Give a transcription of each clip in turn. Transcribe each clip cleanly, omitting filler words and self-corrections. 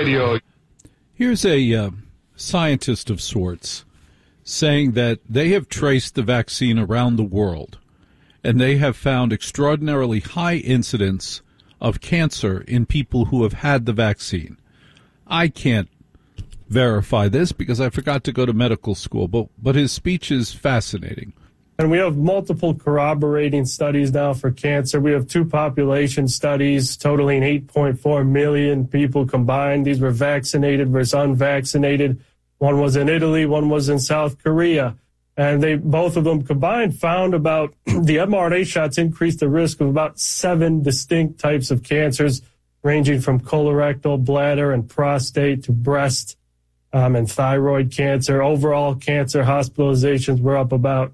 radio. Here's a scientist of sorts saying that they have traced the vaccine around the world, and they have found extraordinarily high incidence of cancer in people who have had the vaccine. I can't verify this because I forgot to go to medical school, but his speech is fascinating. And we have multiple corroborating studies now for cancer. We have 2 population studies totaling 8.4 million people combined. These were vaccinated versus unvaccinated. One was in Italy, one was in South Korea. And both of them combined found about the mRNA shots increased the risk of about 7 distinct types of cancers, ranging from colorectal, bladder, and prostate to breast and thyroid cancer. Overall cancer hospitalizations were up about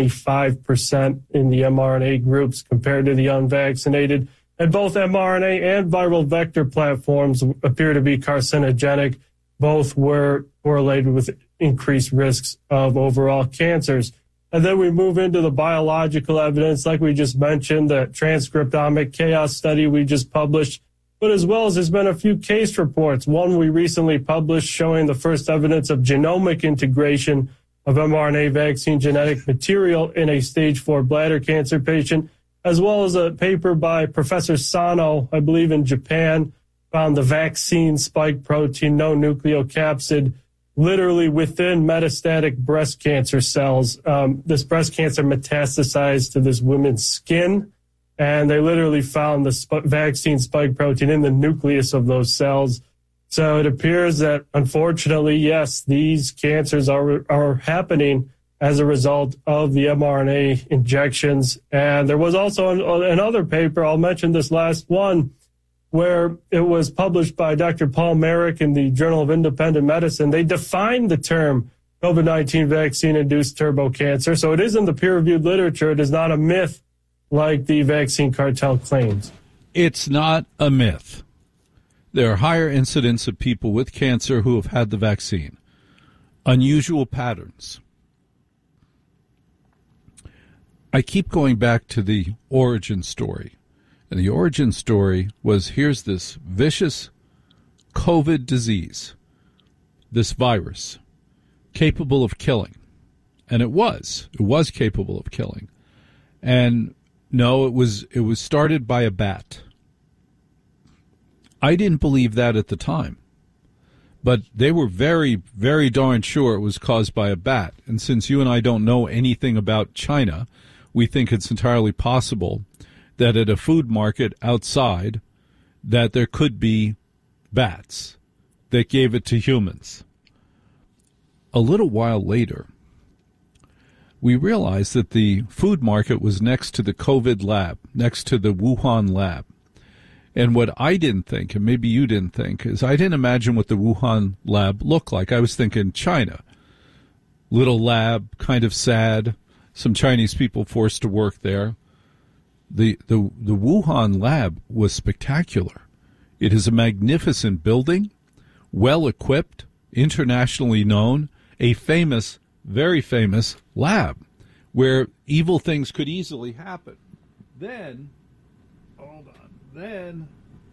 25% in the mRNA groups compared to the unvaccinated. And both mRNA and viral vector platforms appear to be carcinogenic. Both were correlated with increased risks of overall cancers. And then we move into the biological evidence, like we just mentioned, the transcriptomic chaos study we just published, but as well as there's been a few case reports. One we recently published showing the first evidence of genomic integration of mRNA vaccine genetic material in a stage 4 bladder cancer patient, as well as a paper by Professor Sano, I believe in Japan, found the vaccine spike protein, no nucleocapsid, literally within metastatic breast cancer cells. This breast cancer metastasized to this woman's skin, and they literally found the vaccine spike protein in the nucleus of those cells. So it appears that, unfortunately, yes, these cancers are happening as a result of the mRNA injections. And there was also another paper, I'll mention this last one, where it was published by Dr. Paul Marik in the Journal of Independent Medicine. They defined the term COVID-19 vaccine-induced turbo cancer. So it is in the peer-reviewed literature. It is not a myth like the vaccine cartel claims. It's not a myth. There are higher incidents of people with cancer who have had the vaccine. Unusual patterns. I keep going back to the origin story. And the origin story was, here's this vicious COVID disease, this virus, capable of killing. And it was capable of killing. And no, it was started by a bat. I didn't believe that at the time. But they were very, very darn sure it was caused by a bat. And since you and I don't know anything about China, we think it's entirely possible that at a food market outside that there could be bats that gave it to humans. A little while later, we realized that the food market was next to the COVID lab, next to the Wuhan lab. And what I didn't think, and maybe you didn't think, is I didn't imagine what the Wuhan lab looked like. I was thinking China. Little lab, kind of sad, some Chinese people forced to work there. The Wuhan lab was spectacular. It is a magnificent building, well-equipped, internationally known, a famous, very famous lab where evil things could easily happen. Then, hold on,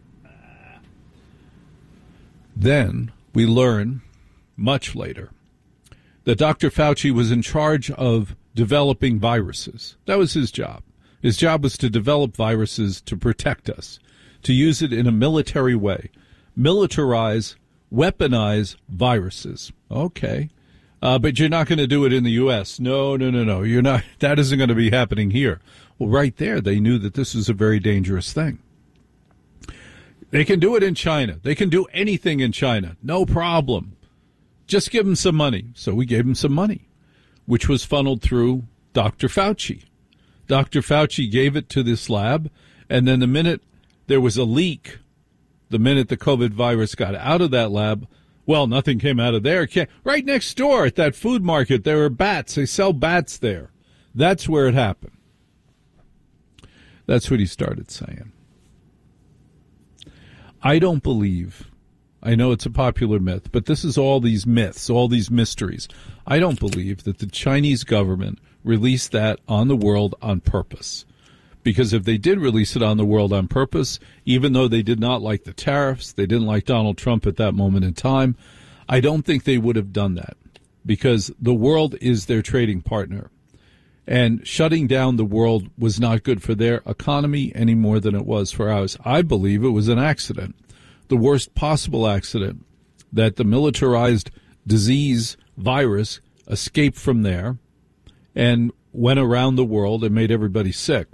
then we learn, much later, that Dr. Fauci was in charge of developing viruses. That was his job. His job was to develop viruses to protect us, to use it in a military way, militarize, weaponize viruses. Okay. But you're not going to do it in the U.S. No. You're not. That isn't going to be happening here. Well, right there, they knew that this was a very dangerous thing. They can do it in China. They can do anything in China. No problem. Just give them some money. So we gave them some money, which was funneled through Dr. Fauci. Dr. Fauci gave it to this lab, and then the minute there was a leak, the minute the COVID virus got out of that lab, well, nothing came out of there. Right next door at that food market, there are bats. They sell bats there. That's where it happened. That's what he started saying. I don't believe, I know it's a popular myth, but this is all these myths, all these mysteries. I don't believe that the Chinese government released that on the world on purpose, Because if they did release it on the world on purpose, even though they did not like the tariffs, they didn't like Donald Trump at that moment in time, I don't think they would have done that, because the world is their trading partner. And shutting down the world was not good for their economy any more than it was for ours. I believe it was an accident, the worst possible accident, that the militarized disease virus escaped from there and went around the world and made everybody sick.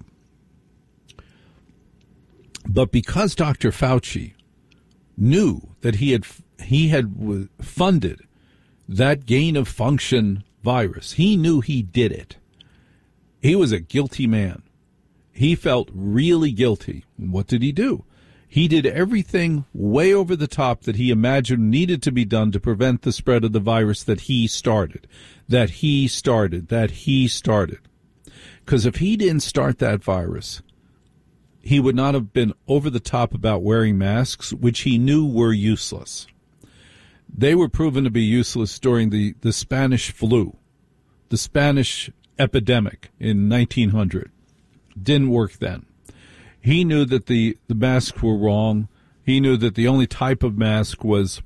But because Dr. Fauci knew that he had funded that gain of function virus, he knew he did it. He was a guilty man. He felt really guilty. What did he do? He did everything way over the top that he imagined needed to be done to prevent the spread of the virus that he started. Because if he didn't start that virus, he would not have been over the top about wearing masks, which he knew were useless. They were proven to be useless during the Spanish flu, the Spanish epidemic in 1900. Didn't work then. He knew that the masks were wrong. He knew that the only type of mask was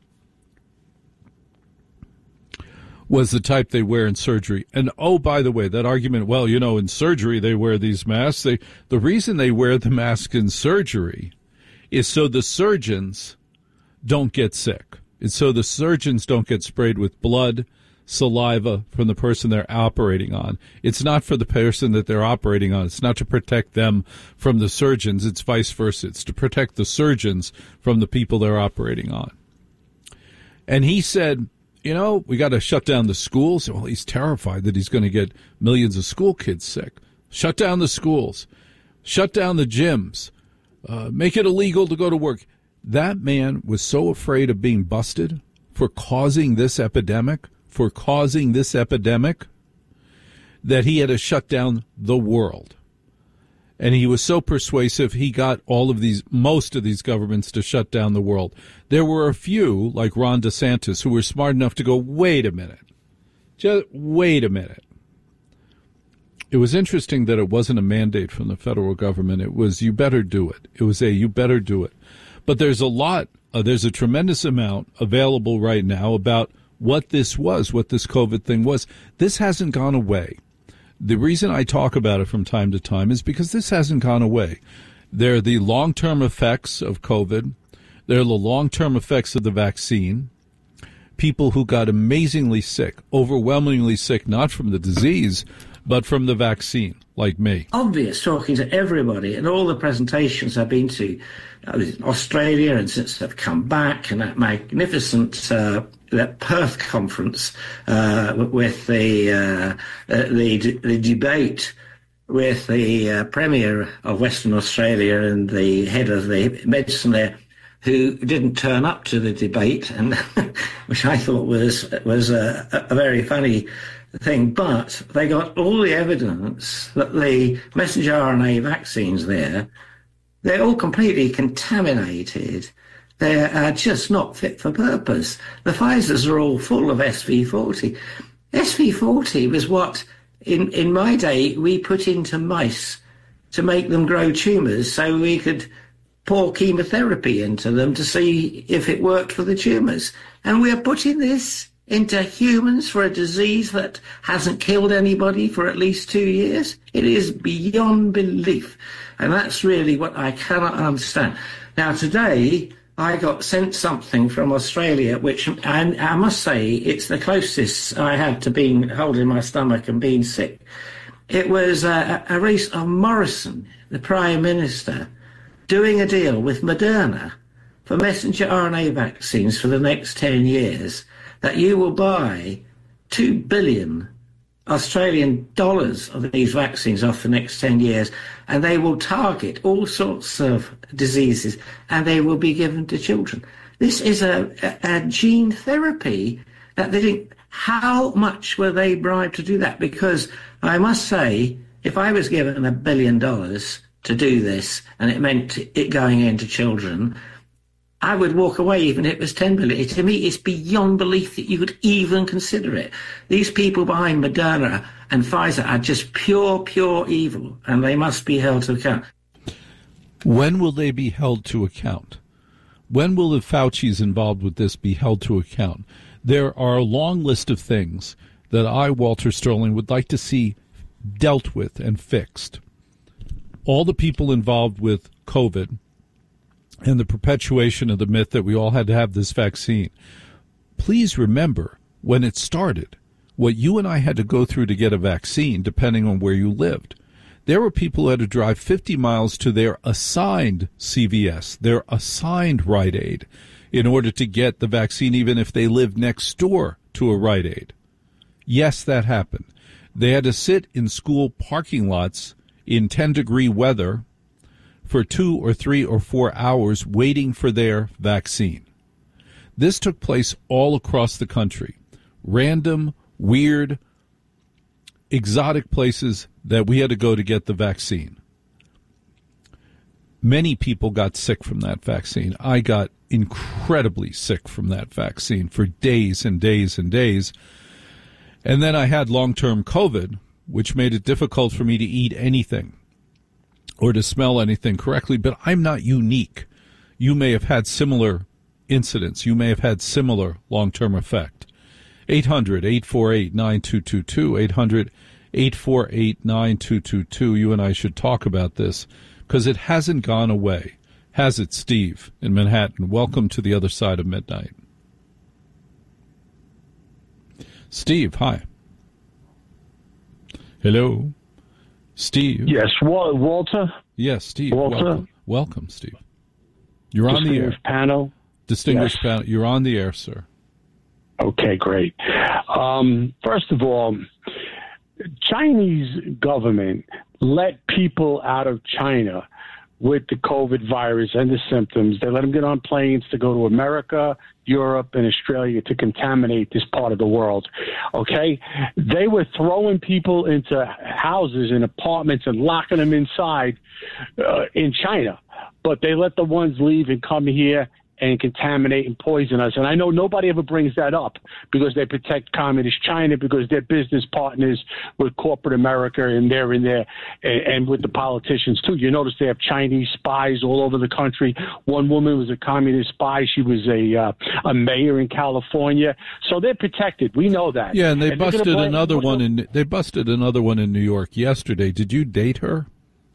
the type they wear in surgery. And, oh, by the way, that argument, well, in surgery they wear these masks. The reason they wear the mask in surgery is so the surgeons don't get sick. It's so the surgeons don't get sprayed with blood, saliva from the person they're operating on. It's not for the person that they're operating on. It's not to protect them from the surgeons. It's vice versa. It's to protect the surgeons from the people they're operating on. And he said, we got to shut down the schools. Well, he's terrified that he's going to get millions of school kids sick. Shut down the schools. Shut down the gyms. Make it illegal to go to work. That man was so afraid of being busted for causing this epidemic, that he had to shut down the world. And he was so persuasive, he got most of these governments to shut down the world. There were a few, like Ron DeSantis, who were smart enough to go, wait a minute. Just wait a minute. It was interesting that it wasn't a mandate from the federal government. It was, you better do it. It was you better do it. But there's a tremendous amount available right now about what this COVID thing was. This hasn't gone away. The reason I talk about it from time to time is because this hasn't gone away. There are the long-term effects of COVID. There are the long-term effects of the vaccine. People who got amazingly sick, overwhelmingly sick, not from the disease, but from the vaccine, like me. Obvious, talking to everybody and all the presentations I've been to, Australia, and since I've come back, and that magnificent that Perth conference with the debate with the Premier of Western Australia and the head of the medicine there, who didn't turn up to the debate, and which I thought was a very funny thing. But they got all the evidence that the messenger RNA vaccines they're all completely contaminated. They're just not fit for purpose. The Pfizers are all full of SV40. SV40 was what, in my day, we put into mice to make them grow tumours so we could pour chemotherapy into them to see if it worked for the tumours. And we're putting this into humans for a disease that hasn't killed anybody for at least 2 years. It is beyond belief. And that's really what I cannot understand. Now, today, I got sent something from Australia, which I must say it's the closest I have to being holding my stomach and being sick. It was a race of Morrison, the Prime Minister, doing a deal with Moderna for messenger RNA vaccines for the next 10 years, that you will buy 2 billion Australian dollars of these vaccines off the next 10 years, and they will target all sorts of diseases, and they will be given to children. This is a gene therapy that they think, how much were they bribed to do that? Because I must say, if I was given $1 billion to do this, and it meant it going into children, I would walk away even if it was 10 billion. To me, it's beyond belief that you could even consider it. These people behind Moderna and Pfizer are just pure evil, and they must be held to account. When will they be held to account? When will the Faucis involved with this be held to account? There are a long list of things that I, Walter Sterling, would like to see dealt with and fixed. All the people involved with COVID and the perpetuation of the myth that we all had to have this vaccine. Please remember, when it started, what you and I had to go through to get a vaccine, depending on where you lived. There were people who had to drive 50 miles to their assigned CVS, their assigned Rite Aid, in order to get the vaccine, even if they lived next door to a Rite Aid. Yes, that happened. They had to sit in school parking lots in 10-degree weather for 2 or 3 or 4 hours waiting for their vaccine. This took place all across the country. Random, weird, exotic places that we had to go to get the vaccine. Many people got sick from that vaccine. I got incredibly sick from that vaccine for days and days and days. And then I had long-term COVID, which made it difficult for me to eat anything or to smell anything correctly, but I'm not unique. You may have had similar incidents. You may have had similar long-term effect. 800-848-9222, 800-848-9222. You and I should talk about this because it hasn't gone away. Has it, Steve, in Manhattan? Welcome to the other side of midnight. Steve, hi. Hello. Steve. Yes, Walter. Yes, Steve. Walter. Welcome, Steve. You're on the air. Panel. Distinguished Yes. panel. You're on the air, sir. Okay, great. First of all, Chinese government let people out of China with the COVID virus and the symptoms. They let them get on planes to go to America, Europe, and Australia to contaminate this part of the world. Okay? They were throwing people into houses and apartments and locking them inside in China. But they let the ones leave and come here and contaminate and poison us. And I know nobody ever brings that up because they protect communist China, because they're business partners with corporate America, and they're in there, and with the politicians too. You notice they have Chinese spies all over the country. One woman was a communist spy. She was a mayor in California. So they're protected. We know that. Yeah, and they busted another one in New York yesterday. Did you date her?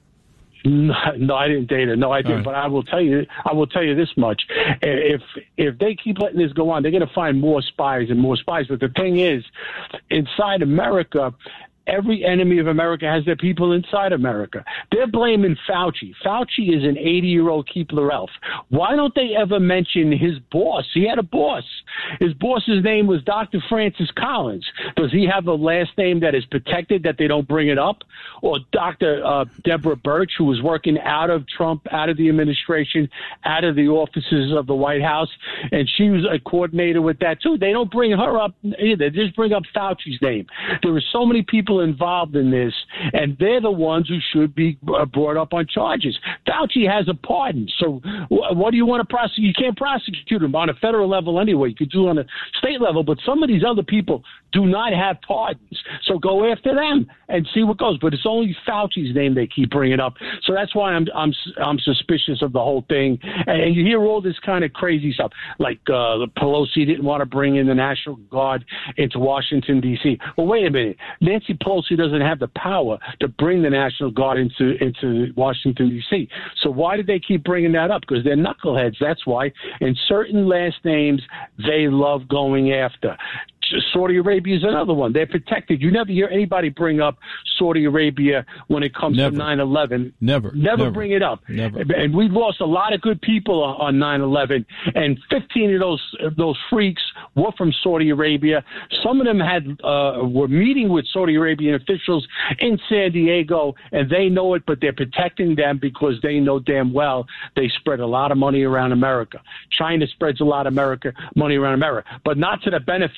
No, I didn't date her. No, I didn't. Right. But I will tell you this much: if they keep letting this go on, they're going to find more spies and more spies. But the thing is, inside America, every enemy of America has their people inside America. They're blaming Fauci. Fauci is an 80-year-old Keebler elf. Why don't they ever mention his boss? He had a boss. His boss's name was Dr. Francis Collins. Does he have a last name that is protected that they don't bring it up? Or Dr. Deborah Birch, who was working out of Trump, out of the administration, out of the offices of the White House, and she was a coordinator with that too. They don't bring her up either. They just bring up Fauci's name. There are so many people involved in this, and they're the ones who should be brought up on charges. Fauci has a pardon, so what do you want to prosecute? You can't prosecute him on a federal level anyway. You could do it on a state level, but some of these other people do not have pardons, so go after them and see what goes. But it's only Fauci's name they keep bringing up, so that's why I'm suspicious of the whole thing. And you hear all this kind of crazy stuff, like Pelosi didn't want to bring in the National Guard into Washington D.C. Well, wait a minute, Nancy Pelosi doesn't have the power to bring the National Guard into Washington, D.C. So why did they keep bringing that up? Because they're knuckleheads, that's why. And certain last names they love going after. Saudi Arabia is another one. They're protected. You never hear anybody bring up Saudi Arabia when it comes to 9/11. Never bring it up. Never. And we've lost a lot of good people on 9/11, and 15 of those freaks were from Saudi Arabia. Some of them were meeting with Saudi Arabian officials in San Diego, and they know it, but they're protecting them because they know damn well they spread a lot of money around America. China spreads a lot of money around America, but not to the benefit of America.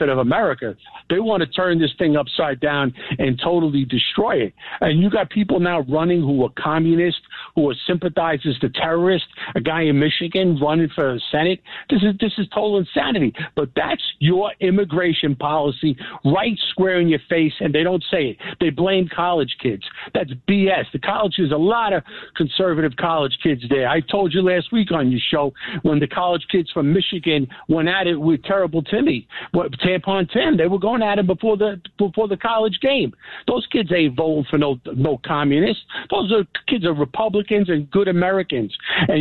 America. They want to turn this thing upside down and totally destroy it. And you got people now running who are communists, who are sympathizers to terrorists. A guy in Michigan running for Senate. This is total insanity. But that's your immigration policy, right square in your face, and they don't say it. They blame college kids. That's BS. The college, there's a lot of conservative college kids there. I told you last week on your show when the college kids from Michigan went at it with Terrible Timmy, Tampon Tim. They were going at it before the college game. Those kids ain't voting for no communists. Those kids are Republicans and good Americans. And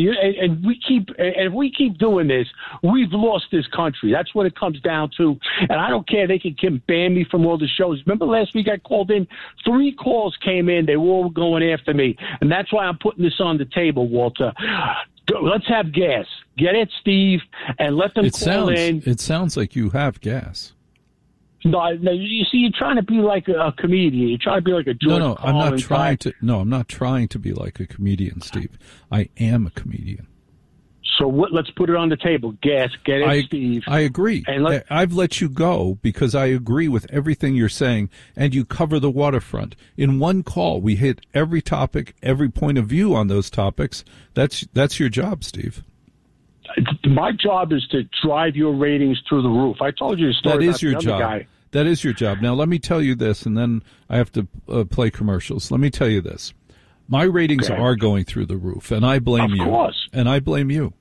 if we keep doing this, we've lost this country. That's what it comes down to. And I don't care. They can ban me from all the shows. Remember last week I called in? 3 calls came in. They were all going after me. And that's why I'm putting this on the table, Walter. Let's have gas. Get it, Steve, and let them call in. It sounds like you have gas. No, you see, you're trying to be like a comedian. You're trying to be like a George No, I'm not trying to. No, I'm not trying to be like a comedian, Steve. I am a comedian. So let's put it on the table. Gas, get it, Steve. I agree. And I've let you go because I agree with everything you're saying, and you cover the waterfront. In one call, we hit every topic, every point of view on those topics. That's your job, Steve. My job is to drive your ratings through the roof. I told you a story about the other guy. That is your job. Now, let me tell you this, and then I have to play commercials. Let me tell you this. My ratings are going through the roof, and I blame you. Of course. And I blame you.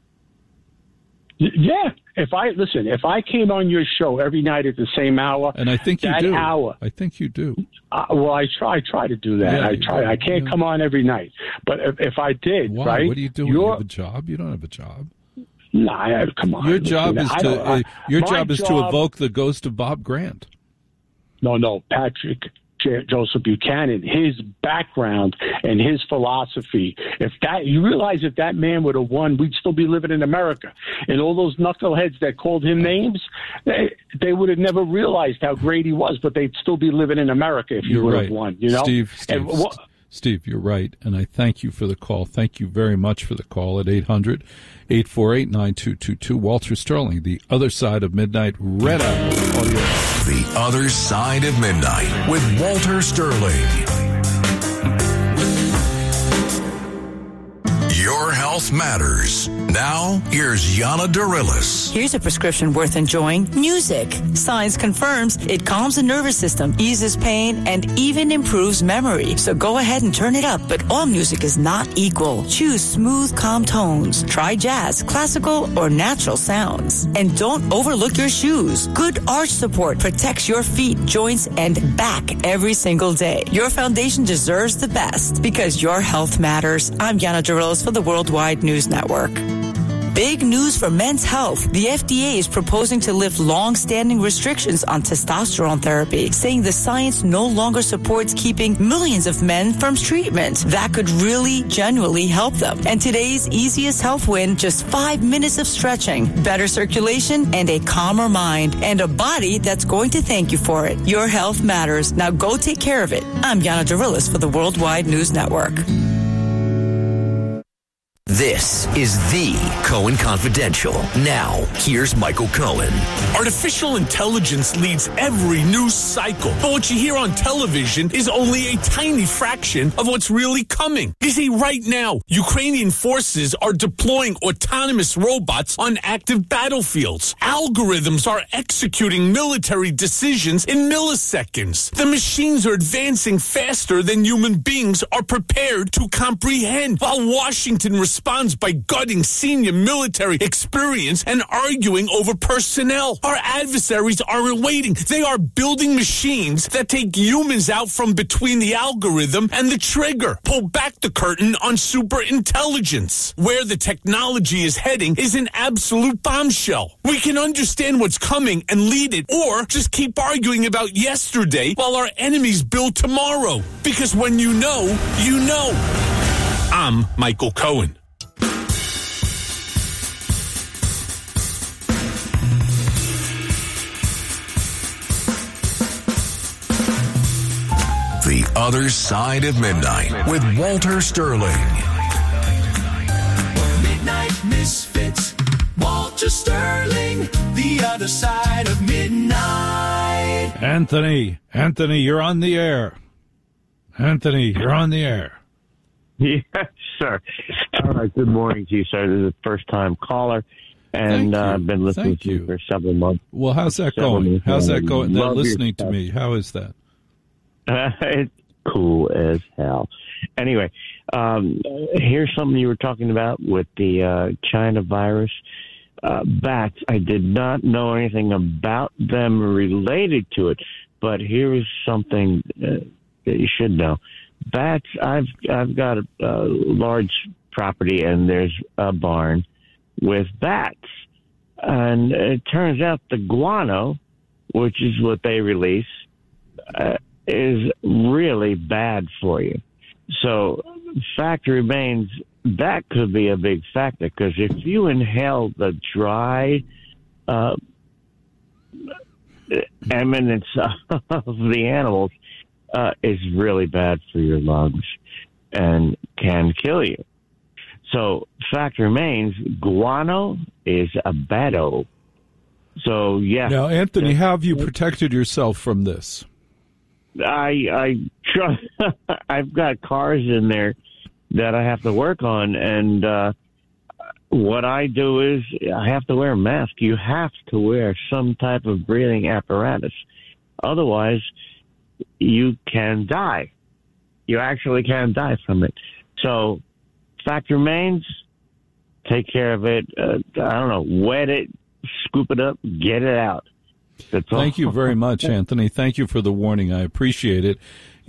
Yeah. If I came on your show every night at the same hour, and I think you do. I think you do. Well, I try to do that. Yeah, I can't come on every night, but if I did, why? Right? What are you doing? You have a job? You don't have a job. Nah, come on. Your job is to evoke the ghost of Bob Grant. No, Patrick Joseph Buchanan, his background and his philosophy. If that man would have won, we'd still be living in America. And all those knuckleheads that called him names, they would have never realized how great he was, but they'd still be living in America if he would have won. You know, Steve, you're right, and I thank you for the call. Thank you very much for the call at 800-848-9222. Walter Sterling, The Other Side of Midnight, Red Apple Audio. The Other Side of Midnight with Walter Sterling. Your health matters. Now, here's Yana Darilis. Here's a prescription worth enjoying. Music. Science confirms it calms the nervous system, eases pain, and even improves memory. So go ahead and turn it up, but all music is not equal. Choose smooth, calm tones. Try jazz, classical, or natural sounds. And don't overlook your shoes. Good arch support protects your feet, joints, and back every single day. Your foundation deserves the best because your health matters. I'm Yana Darilis for the Worldwide News Network. Big news for men's health. The FDA is proposing to lift long-standing restrictions on testosterone therapy, saying the science no longer supports keeping millions of men from treatment. That could really, genuinely help them. And today's easiest health win, just 5 minutes of stretching, better circulation, and a calmer mind, and a body that's going to thank you for it. Your health matters. Now go take care of it. I'm Yana Darilis for the Worldwide News Network. This is the Cohen Confidential. Now, here's Michael Cohen. Artificial intelligence leads every news cycle, but what you hear on television is only a tiny fraction of what's really coming. You see, right now, Ukrainian forces are deploying autonomous robots on active battlefields. Algorithms are executing military decisions in milliseconds. The machines are advancing faster than human beings are prepared to comprehend, while Washington responds by gutting senior military experience and arguing over personnel. Our adversaries aren't waiting. They are building machines that take humans out from between the algorithm and the trigger. Pull back the curtain on superintelligence. Where the technology is heading is an absolute bombshell. We can understand what's coming and lead it, or just keep arguing about yesterday while our enemies build tomorrow. Because when you know, you know. I'm Michael Cohen. The Other Side of Midnight with Walter Sterling. Midnight Misfits, Walter Sterling, The Other Side of Midnight. Anthony, you're on the air. Anthony, you're on the air. Yes, sir. All right. Good morning to you, sir. This is a first-time caller, and I've been listening to you for several months. Well, how's that going? How's that going? They're listening to me. How is that? It's cool as hell. Anyway, here's something you were talking about with the China virus. Bats, I did not know anything about them related to it, but here's something that you should know. Bats, I've got a large property, and there's a barn with bats. And it turns out the guano, which is what they release, is really bad for you. So fact remains, that could be a big factor, because if you inhale the dry eminence of the animals, it's really bad for your lungs and can kill you. So fact remains, guano is a bado. So, yeah. Now, Anthony, how have you protected yourself from this? I've got cars in there that I have to work on, and what I do is I have to wear a mask. You have to wear some type of breathing apparatus. Otherwise, you can die. You actually can die from it. So, fact remains, take care of it. I don't know, wet it, scoop it up, get it out. That's all. Thank you very much, Anthony. Thank you for the warning. I appreciate it.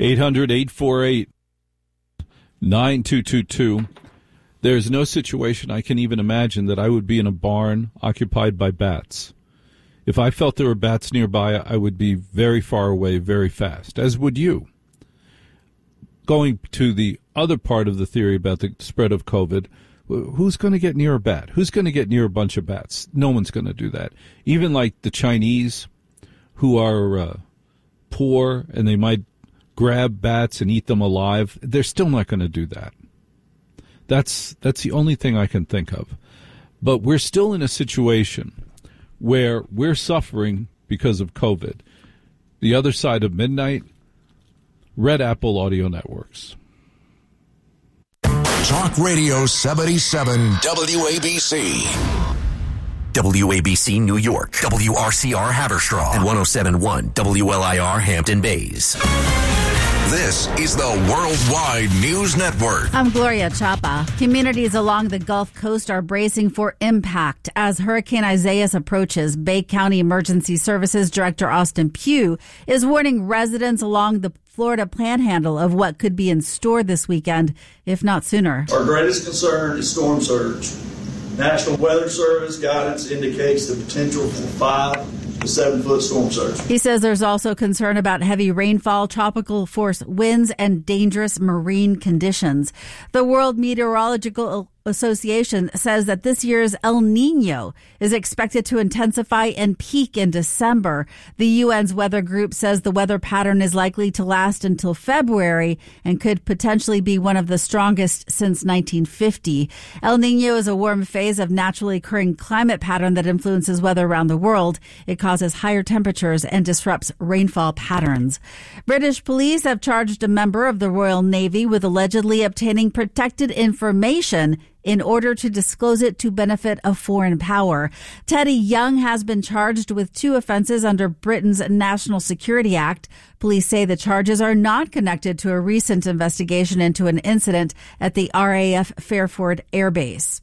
800-848-9222. There's no situation I can even imagine that I would be in a barn occupied by bats. If I felt there were bats nearby, I would be very far away very fast, as would you. Going to the other part of the theory about the spread of COVID, who's going to get near a bat? Who's going to get near a bunch of bats? No one's going to do that. Even like the Chinese, who are poor and they might grab bats and eat them alive, they're still not going to do that. That's the only thing I can think of. But we're still in a situation where we're suffering because of COVID. The Other Side of Midnight, Red Apple Audio Networks. Talk Radio 77 WABC. WABC New York, WRCR Haverstraw, and 107.1 WLIR Hampton Bays. This is the Worldwide News Network. I'm Gloria Chapa. Communities along the Gulf Coast are bracing for impact as Hurricane Isaias approaches. Bay County Emergency Services Director Austin Pugh is warning residents along the Florida Panhandle of what could be in store this weekend, if not sooner. Our greatest concern is storm surge. National Weather Service guidance indicates the potential for 5 to 7 foot storm surge. He says there's also concern about heavy rainfall, tropical force winds, and dangerous marine conditions. The World Meteorological Association says that this year's El Nino is expected to intensify and peak in December. The UN's weather group says the weather pattern is likely to last until February and could potentially be one of the strongest since 1950. El Nino is a warm phase of naturally occurring climate pattern that influences weather around the world. It causes higher temperatures and disrupts rainfall patterns. British police have charged a member of the Royal Navy with allegedly obtaining protected information in order to disclose it to benefit a foreign power. Teddy Young has been charged with 2 offenses under Britain's National Security Act. Police say the charges are not connected to a recent investigation into an incident at the RAF Fairford Air Base.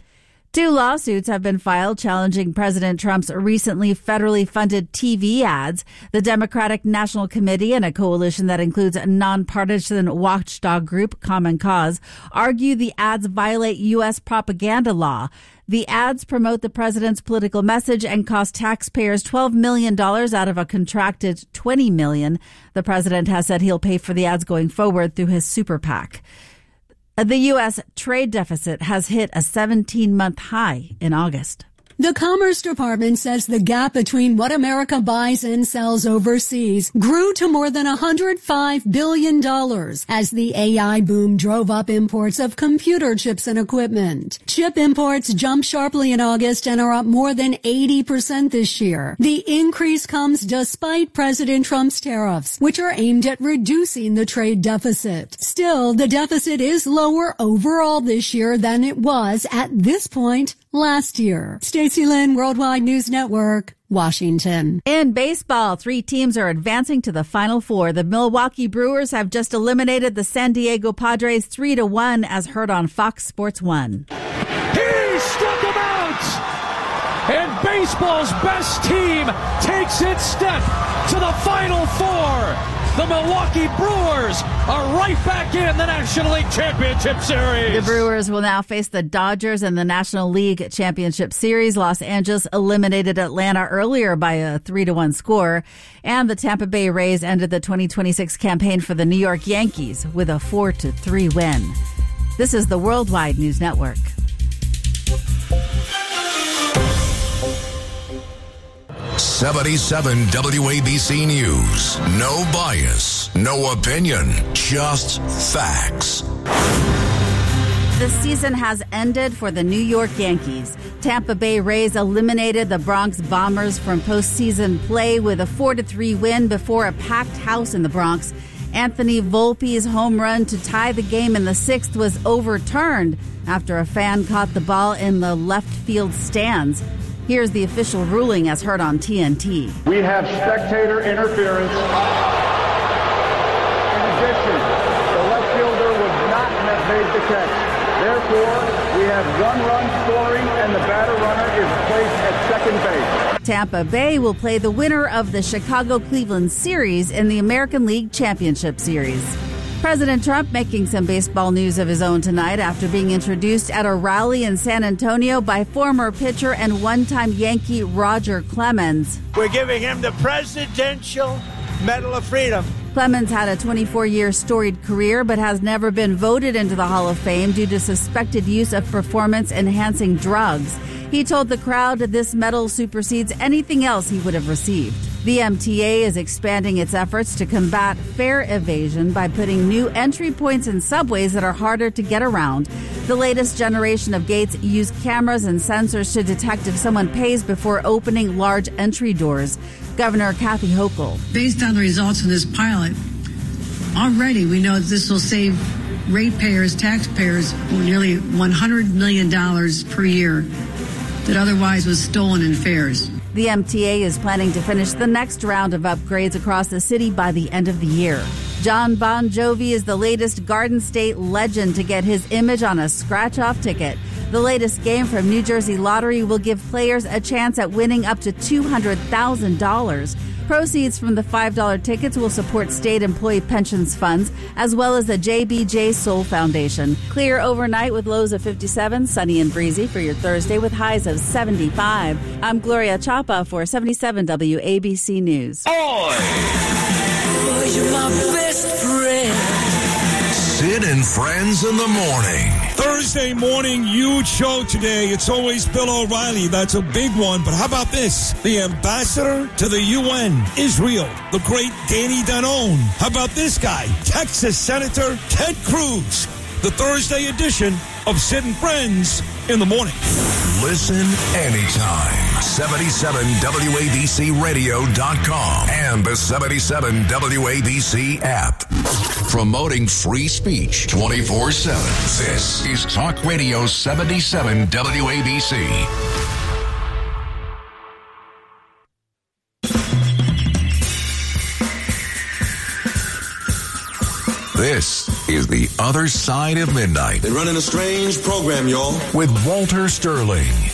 2 lawsuits have been filed challenging President Trump's recently federally funded TV ads. The Democratic National Committee and a coalition that includes a nonpartisan watchdog group, Common Cause, argue the ads violate U.S. propaganda law. The ads promote the president's political message and cost taxpayers $12 million out of a contracted $20 million. The president has said he'll pay for the ads going forward through his super PAC. The U.S. trade deficit has hit a 17-month high in August. The Commerce Department says the gap between what America buys and sells overseas grew to more than $105 billion as the AI boom drove up imports of computer chips and equipment. Chip imports jumped sharply in August and are up more than 80% this year. The increase comes despite President Trump's tariffs, which are aimed at reducing the trade deficit. Still, the deficit is lower overall this year than it was at this point last year. Stacey Lynn, Worldwide News Network, Washington. In baseball, 3 teams are advancing to the Final Four. The Milwaukee Brewers have just eliminated the San Diego Padres 3-1, as heard on Fox Sports 1. He struck him out! And baseball's best team takes its step to the Final Four. The Milwaukee Brewers are right back in the National League Championship Series. The Brewers will now face the Dodgers in the National League Championship Series. Los Angeles eliminated Atlanta earlier by a 3-1 score. And the Tampa Bay Rays ended the 2026 campaign for the New York Yankees with a 4-3 win. This is the Worldwide News Network. '77 WABC News. No bias, no opinion, just facts. The season has ended for the New York Yankees. Tampa Bay Rays eliminated the Bronx Bombers from postseason play with a 4-3 win before a packed house in the Bronx. Anthony Volpe's home run to tie the game in the 6th was overturned after a fan caught the ball in the left field stands. Here's the official ruling as heard on TNT. We have spectator interference. In addition, the left fielder would not have made the catch. Therefore, we have 1 run scoring and the batter runner is placed at second base. Tampa Bay will play the winner of the Chicago-Cleveland series in the American League Championship Series. President Trump making some baseball news of his own tonight after being introduced at a rally in San Antonio by former pitcher and one-time Yankee Roger Clemens. We're giving him the Presidential Medal of Freedom. Clemens had a 24-year storied career but has never been voted into the Hall of Fame due to suspected use of performance-enhancing drugs. He told the crowd this medal supersedes anything else he would have received. The MTA is expanding its efforts to combat fare evasion by putting new entry points in subways that are harder to get around. The latest generation of gates use cameras and sensors to detect if someone pays before opening large entry doors. Governor Kathy Hochul. Based on the results of this pilot, already we know that this will save ratepayers, taxpayers, nearly $100 million per year that otherwise was stolen in fares. The MTA is planning to finish the next round of upgrades across the city by the end of the year. John Bon Jovi is the latest Garden State legend to get his image on a scratch-off ticket. The latest game from New Jersey Lottery will give players a chance at winning up to $200,000. Proceeds from the $5 tickets will support state employee pensions funds, as well as the JBJ Soul Foundation. Clear overnight with lows of 57, sunny and breezy for your Thursday with highs of 75. I'm Gloria Chapa for 77 WABC News. Oi! Oh, you're my best friend. Sid and Friends in the Morning. Thursday morning, huge show today. It's always Bill O'Reilly. That's a big one. But how about this? The ambassador to the UN, Israel, the great Danny Danone. How about this guy? Texas Senator Ted Cruz. The Thursday edition of Sid and Friends in the Morning. Listen anytime. 77WABCRadio.com and the 77 WABC app. Promoting free speech 24/7. This is Talk Radio 77 WABC. This is The Other Side of Midnight. They're running a strange program, y'all. With Walter Sterling.